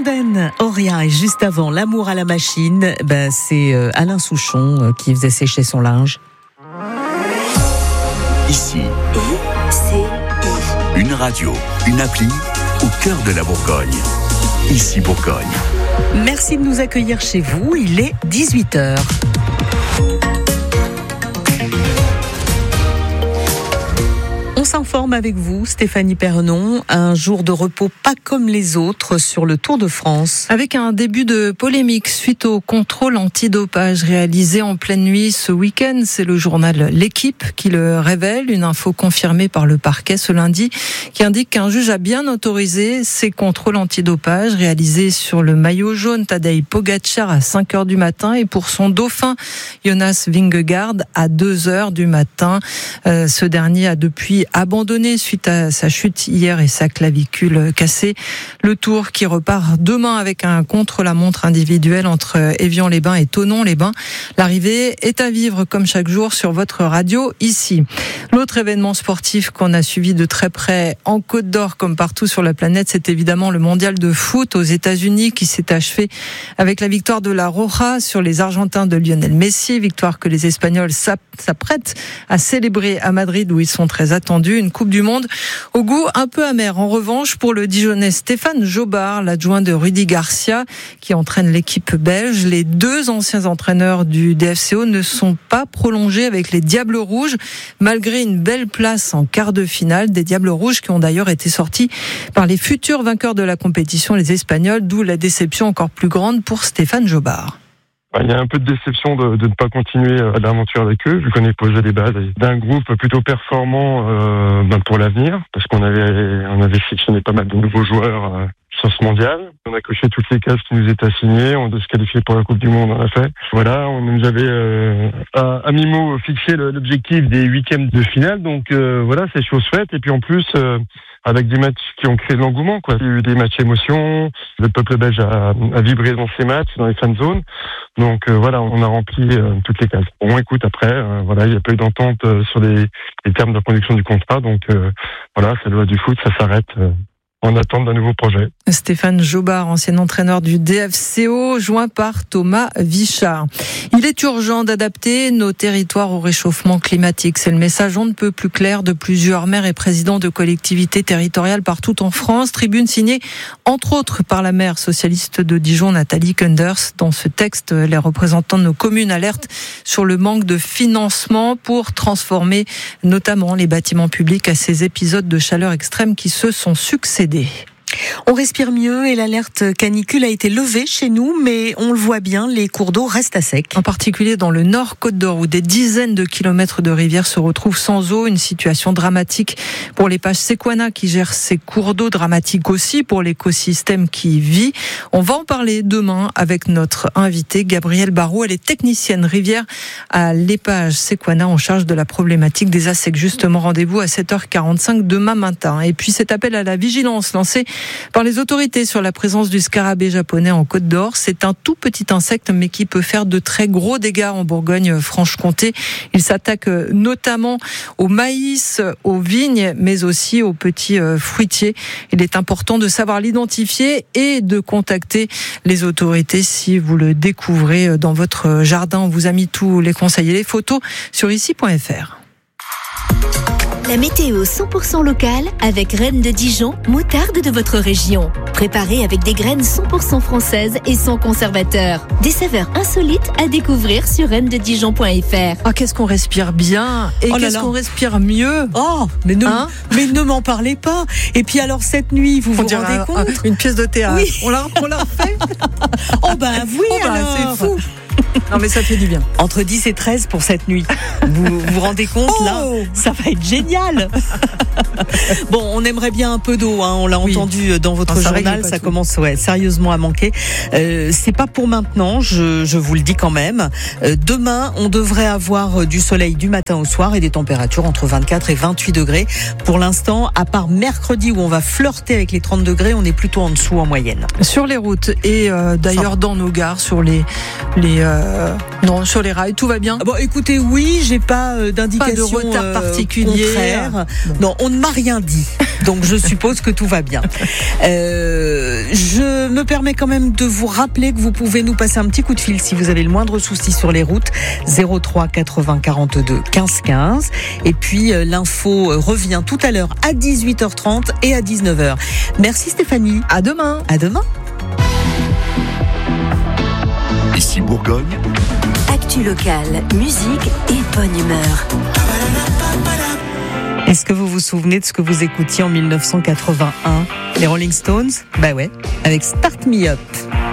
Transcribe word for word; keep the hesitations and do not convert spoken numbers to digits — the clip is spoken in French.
Blondin, Auria, et juste avant L'amour à la machine, ben c'est Alain Souchon qui faisait sécher son linge. Ici, I C I. Une radio, une appli au cœur de la Bourgogne. Ici Bourgogne. Merci de nous accueillir chez vous, il est dix-huit heures. On s'informe avec vous, Stéphanie Pernon, un jour de repos pas comme les autres sur le Tour de France. Avec un début de polémique suite au contrôle antidopage réalisé en pleine nuit ce week-end. C'est le journal L'Équipe qui le révèle, une info confirmée par le parquet ce lundi qui indique qu'un juge a bien autorisé ces contrôles antidopage réalisés sur le maillot jaune Tadej Pogačar à cinq heures du matin et pour son dauphin Jonas Vingegaard à deux heures du matin. Euh, ce dernier a depuis abandonné suite à sa chute hier et sa clavicule cassée. Le Tour qui repart demain avec un contre-la-montre individuel entre Évian-les-Bains et Thonon-les-Bains. L'arrivée est à vivre comme chaque jour sur votre radio ici. L'autre événement sportif qu'on a suivi de très près en Côte d'Or comme partout sur la planète, c'est évidemment le mondial de foot aux États-Unis qui s'est achevé avec la victoire de la Roja sur les Argentins de Lionel Messi, victoire que les Espagnols s'apprêtent à célébrer à Madrid où ils sont très attendus. Une Coupe du Monde au goût un peu amer. En revanche, pour le Dijonnais Stéphane Jobard, l'adjoint de Rudy Garcia, qui entraîne l'équipe belge, les deux anciens entraîneurs du D F C O ne sont pas prolongés avec les Diables Rouges, malgré une belle place en quart de finale. Des Diables Rouges qui ont d'ailleurs été sortis par les futurs vainqueurs de la compétition, les Espagnols, d'où la déception encore plus grande pour Stéphane Jobard. Il y a un peu de déception de, de ne pas continuer l'aventure avec eux. Je connais poser les bases d'un groupe plutôt performant euh, ben pour l'avenir, parce qu'on avait on avait sélectionné pas mal de nouveaux joueurs euh, sur ce mondial. On a coché toutes les cases qui nous étaient assignées. On a se qualifier pour la Coupe du Monde, on a fait. Voilà, on nous avait euh, à, à mi-mot fixé l'objectif des huitièmes de finale. Donc euh, voilà, c'est chose faite. Et puis en plus, euh, avec des matchs qui ont créé de l'engouement, quoi. Il y a eu des matchs émotion. Le peuple belge a, a vibré dans ces matchs, dans les fan zones. Donc euh, voilà, on a rempli euh, toutes les cases. Bon, écoute, après, euh, voilà, il n'y a pas eu d'entente euh, sur les, les termes de reconduction du contrat. Donc euh, voilà, c'est la loi du foot, ça s'arrête. Euh, en attente d'un nouveau projet. Stéphane Jobard, ancien entraîneur du D F C O, joint par Thomas Vichard. Il est urgent d'adapter nos territoires au réchauffement climatique. C'est le message on ne peut plus clair de plusieurs maires et présidents de collectivités territoriales partout en France. Tribune signée, entre autres, par la maire socialiste de Dijon, Nathalie Kunders. Dans ce texte, les représentants de nos communes alertent sur le manque de financement pour transformer notamment les bâtiments publics à ces épisodes de chaleur extrême qui se sont succédés. On respire mieux et l'alerte canicule a été levée chez nous, mais on le voit bien, les cours d'eau restent à sec. En particulier dans le nord Côte d'Or, où des dizaines de kilomètres de rivières se retrouvent sans eau. Une situation dramatique pour les Pages Sequana qui gèrent ces cours d'eau, dramatique aussi pour l'écosystème qui y vit. On va en parler demain avec notre invitée Gabrielle Barraud. Elle est technicienne rivière à les Pages Sequana en charge de la problématique des A S E C. Justement, rendez-vous à sept heures quarante-cinq demain matin. Et puis cet appel à la vigilance lancé par les autorités sur la présence du scarabée japonais en Côte d'Or. C'est un tout petit insecte mais qui peut faire de très gros dégâts en Bourgogne-Franche-Comté. Il s'attaque notamment au maïs, aux vignes mais aussi aux petits fruitiers. Il est important de savoir l'identifier et de contacter les autorités si vous le découvrez dans votre jardin. On vous a mis tous les conseils et les photos sur ici point f r. La météo cent pour cent locale avec Reine de Dijon, moutarde de votre région. Préparée avec des graines cent pour cent françaises et sans conservateur. Des saveurs insolites à découvrir sur reine de dijon point f r. Ah, qu'est-ce qu'on respire bien et oh qu'est-ce qu'on respire mieux. Oh, mais ne, hein mais ne m'en parlez pas. Et puis alors cette nuit, vous on vous rendez un, compte Une pièce de théâtre. Oui. On l'a, on l'a refait. Oh ben oui, oh ben, alors. C'est fou. Non mais ça fait du bien. Entre dix et treize pour cette nuit. Vous vous rendez compte oh là, ça va être génial. Bon, on aimerait bien un peu d'eau, hein, on l'a oui. entendu dans votre ah, journal, ça tout. commence ouais, sérieusement à manquer. Euh, c'est pas pour maintenant, je, je vous le dis quand même. Euh, demain, on devrait avoir du soleil du matin au soir et des températures entre vingt-quatre et vingt-huit degrés. Pour l'instant, à part mercredi où on va flirter avec les trente degrés, on est plutôt en dessous en moyenne. Sur les routes et euh, d'ailleurs dans nos gares, sur les, les euh, non, sur les rails, tout va bien. Bon, écoutez, oui, j'ai pas euh, d'indication pas de retard euh, particulier. Contraire. Bon. Non, on ne m'a rien dit. Donc je suppose que tout va bien. Euh, je me permets quand même de vous rappeler que vous pouvez nous passer un petit coup de fil si vous avez le moindre souci sur les routes. zéro trois quatre-vingts quarante-deux quinze quinze. Et puis euh, l'info revient tout à l'heure à dix-huit heures trente et à dix-neuf heures. Merci Stéphanie. À demain. À demain. Ici Bourgogne. Actu locale, musique et bonne humeur. Est-ce que vous vous souvenez de ce que vous écoutiez en mille neuf cent quatre-vingt-un? Les Rolling Stones? Bah ouais, avec Start Me Up.